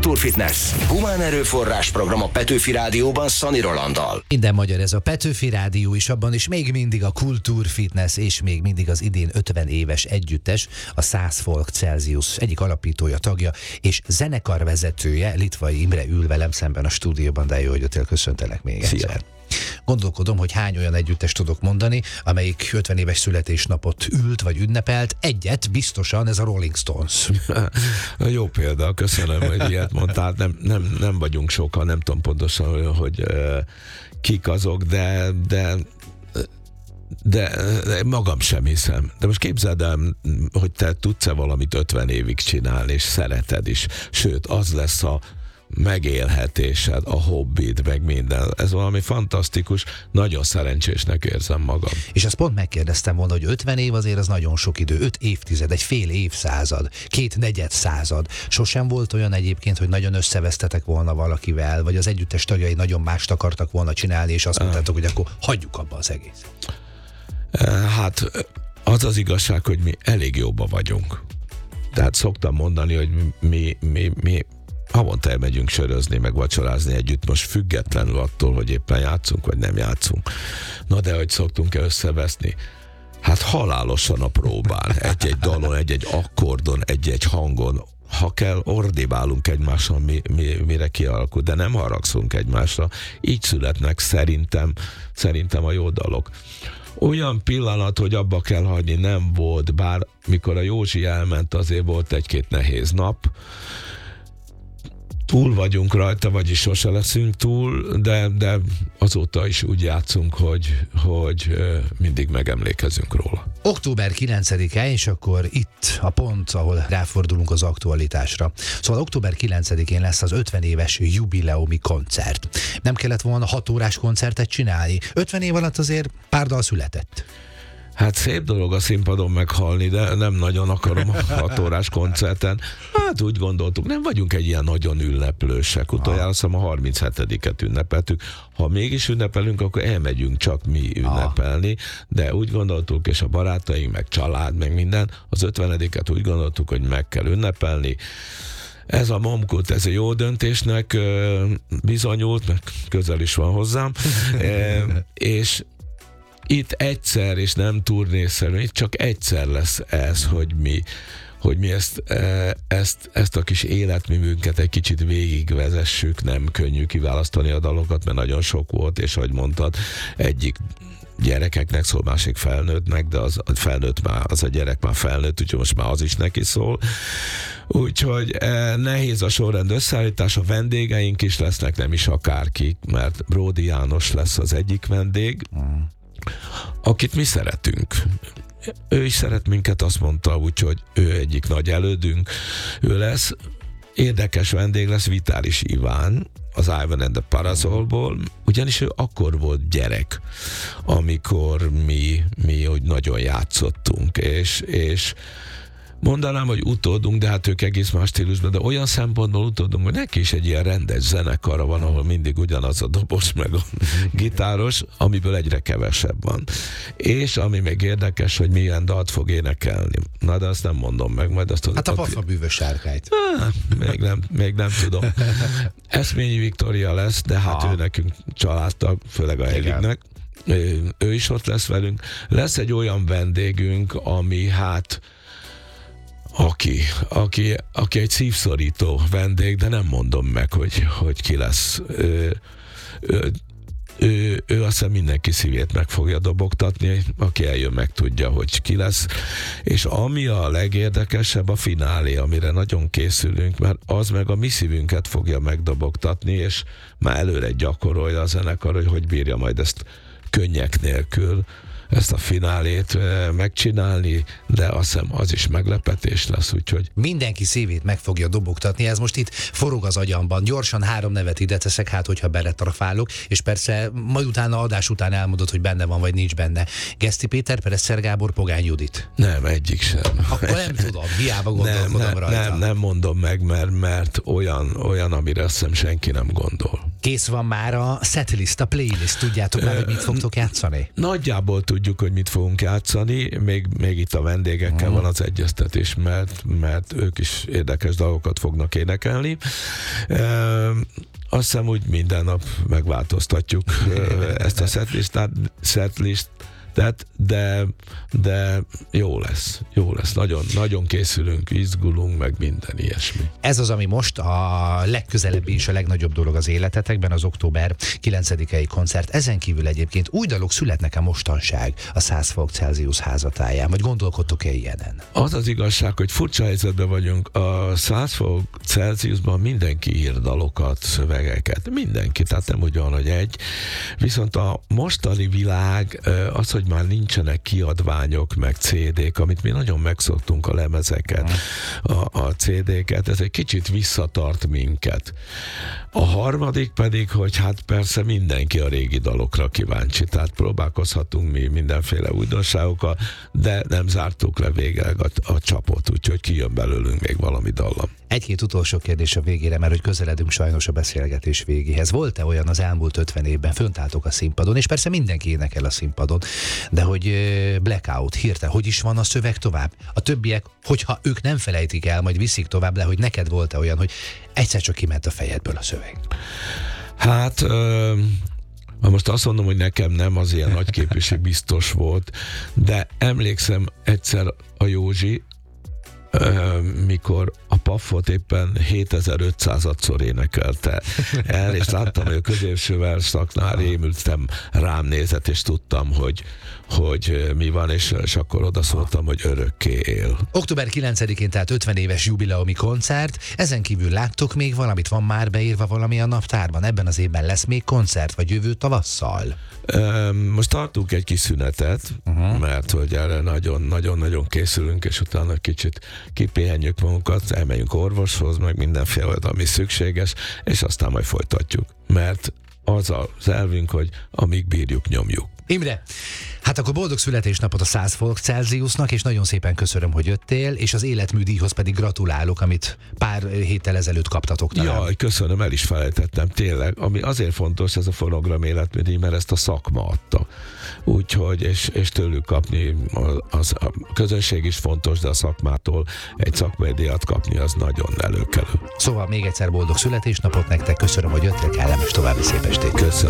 Kultúrfitness. Humán erőforrás program a Petőfi Rádióban Szani Rolanddal. Minden magyar ez a Petőfi Rádió is, abban is még mindig a Kultúrfitness, és még mindig az idén 50 éves együttes, a 100 Folk Celsius egyik alapítója, tagja és zenekarvezetője, Litvai Imre ül velem szemben a stúdióban, de jó, hogy jöttél, köszöntelek még egyszer. Gondolkodom, hogy hány olyan együttes tudok mondani, amelyik 50 éves születésnapot ült vagy ünnepelt. Egyet biztosan, ez a Rolling Stones. Jó példa, köszönöm, hogy ilyet mondtál. Nem vagyunk sokan, nem tudom pontosan, hogy kik azok, de magam sem hiszem. De most képzeld el, hogy te tudsz-e valamit 50 évig csinálni, és szereted is. Sőt, az lesz a megélhetésed, a hobbid, meg minden. Ez valami fantasztikus, nagyon szerencsésnek érzem magam. És azt pont megkérdeztem volna, hogy 50 év azért az nagyon sok idő, 5 évtized, egy fél évszázad, 2 negyedszázad. Sosem volt olyan egyébként, hogy nagyon összevesztetek volna valakivel, vagy az együttes tagjai nagyon mást akartak volna csinálni, és azt mondtátok, hogy akkor hagyjuk abba az egész. Hát az az igazság, hogy mi elég jóba vagyunk. Tehát szoktam mondani, hogy mi havonta elmegyünk sörözni, meg vacsorázni együtt, most függetlenül attól, hogy éppen játszunk, vagy nem játszunk. Na de hogy szoktunk-e összeveszni? Hát halálosan a próbán. Egy-egy dalon, egy-egy akkordon, egy-egy hangon. Ha kell, ordibálunk egymással, mire kialakul, de nem haragszunk egymásra. Így születnek szerintem a jó dalok. Olyan pillanat, hogy abba kell hagyni, nem volt, bár mikor a Józsi elment, azért volt egy-két nehéz nap. Túl vagyunk rajta, vagyis sose leszünk túl, de azóta is úgy játszunk, hogy mindig megemlékezünk róla. Október 9-e, és akkor itt a pont, ahol ráfordulunk az aktualitásra. Szóval október 9-én lesz az 50 éves jubileumi koncert. Nem kellett volna 6 órás koncertet csinálni? 50 év alatt azért pár dal született. Hát szép dolog a színpadon meghalni, de nem nagyon akarom 6 órás koncerten. Hát úgy gondoltuk, nem vagyunk egy ilyen nagyon ünneplősek. Utoljára azt hiszem a 37-et ünnepeltük. Ha mégis ünnepelünk, akkor elmegyünk csak mi ünnepelni, de úgy gondoltuk, és a barátaink, meg család, meg minden, az 50-et úgy gondoltuk, hogy meg kell ünnepelni. Ez a Momkult, ez a jó döntésnek bizonyult, meg közel is van hozzám, és itt egyszer, és nem turnészerű, itt csak egyszer lesz ez, hogy mi ezt a kis életművünket egy kicsit végigvezessük, nem könnyű kiválasztani a dalokat, mert nagyon sok volt, és ahogy mondtad, egyik gyerekeknek szól, másik felnőttnek, de az a gyerek már felnőtt, úgyhogy most már az is neki szól. Úgyhogy nehéz a sorrend összeállítás, a vendégeink is lesznek, nem is akárkik, mert Bródi János lesz az egyik vendég, akit mi szeretünk. Ő is szeret minket, azt mondta, úgyhogy ő egyik nagy elődünk. Ő lesz, érdekes vendég lesz, Vitális Iván, az Ivan and the Parasolból, ugyanis ő akkor volt gyerek, amikor mi úgy nagyon játszottunk, és mondanám, hogy utódunk, de hát ők egész más stílusban, de olyan szempontból utódunk, hogy neki is egy ilyen rendes zenekara van, ahol mindig ugyanaz a dobos, meg a gitáros, amiből egyre kevesebb van. És ami még érdekes, hogy milyen dalt fog énekelni. Na, de azt nem mondom meg, majd azt... Hát a pafabűvös sárkányt. Még nem tudom. Eszményi Viktória lesz, de hát ő nekünk családtag, főleg a Elignek. Ő is ott lesz velünk. Lesz egy olyan vendégünk, ami hát aki egy szívszorító vendég, de nem mondom meg, hogy ki lesz. Ő azt hiszem mindenki szívét meg fogja dobogtatni, aki eljön, meg tudja, hogy ki lesz. És ami a legérdekesebb, a finálé, amire nagyon készülünk, mert az meg a mi szívünket fogja megdobogtatni, és már előre gyakorolja a zenekar, hogy bírja majd ezt könnyek nélkül, ezt a finálét megcsinálni, de azt hiszem az is meglepetés lesz, úgyhogy... Mindenki szívét meg fogja dobogtatni, ez most itt forog az agyamban. Gyorsan 3 nevet ide teszek, hát hogyha beletrafálok, és persze majd utána, adás után elmondod, hogy benne van, vagy nincs benne. Geszti Péter, Pereszer Gábor, Pogány Judit. Nem, egyik sem. Akkor nem tudom, hiába gondolkodom rajta. Nem mondom meg, mert olyan, amire azt hiszem senki nem gondol. Kész van már a setlist, a playlist, tudjátok már, hogy mit fogtok játszani? Nagyjából tudjuk, hogy mit fogunk játszani, még itt a vendégekkel van az egyeztetés, mert ők is érdekes dolgokat fognak énekelni. Azt hiszem, úgy minden nap megváltoztatjuk ezt a setlistet, de jó lesz. Nagyon, nagyon készülünk, izgulunk, meg minden ilyesmi. Ez az, ami most a legközelebbi és a legnagyobb dolog az életetekben, az október 9-i koncert. Ezen kívül egyébként új dalok születnek-e mostanság a 100 fok Celsius házatáján? Vagy gondolkodtok-e ilyenen? Az az igazság, hogy furcsa helyzetben vagyunk. A 100 fok Celsiusban mindenki ír dalokat, szövegeket. Mindenki, tehát nem úgy van, hogy egy. Viszont a mostani világ az, hogy már nincsenek kiadványok, meg CD-k, amit mi nagyon megszoktunk, a lemezeket, a CD-ket, ez egy kicsit visszatart minket. A harmadik pedig, hogy hát persze mindenki a régi dalokra kíváncsi, tehát próbálkozhatunk mi mindenféle újdonságokkal, de nem zártuk le végleg a csapot, úgyhogy kijön belőlünk még valami dallam. Egy-két utolsó kérdés a végére, mert hogy közeledünk sajnos a beszélgetés végéhez. Volt-e olyan az elmúlt 50 évben, fönt álltok a színpadon, és persze mindenki énekel a színpadon, de hogy blackout, hirtelen, hogy is van a szöveg tovább? A többiek, hogyha ők nem felejtik el, majd viszik tovább, de hogy neked volt-e olyan, hogy egyszer csak kiment a fejedből a szöveg? Hát... most azt mondom, hogy nekem nem, az ilyen nagyképűség biztos volt, de emlékszem egyszer a Józsi, mikor a Paffot éppen 7500-szor énekelte el, és láttam, hogy a középső verszaknál rémültem, rám nézett, és tudtam, hogy mi van, és akkor odaszóltam, hogy örökké él. Október 9-én, tehát 50 éves jubileumi koncert, ezen kívül láttok még valamit, van már beírva valami a naptárban? Ebben az évben lesz még koncert, vagy jövő tavasszal? Most tartunk egy kis szünetet, mert hogy erre nagyon-nagyon készülünk, és utána kicsit kipéhenjük magunkat, elmegyünk orvoshoz, meg mindenféle, ami szükséges, és aztán majd folytatjuk. Mert az az elvünk, hogy amíg bírjuk, nyomjuk. Imre, hát akkor boldog születésnapot a 100 fok Celsiusnak, és nagyon szépen köszönöm, hogy jöttél, és az életműdíjhoz pedig gratulálok, amit pár héttel ezelőtt kaptatok talán. Jaj, köszönöm, el is felejtettem, tényleg. Ami azért fontos, ez a Fonogram életműdíj, mert ezt a szakma adta. Úgyhogy, és tőlük kapni, a közönség is fontos, de a szakmától egy szakmai díjat kapni, az nagyon előkelő. Szóval még egyszer boldog születésnapot nektek, köszönöm, hogy jöttél, kellemes további szép estét. Köszönöm.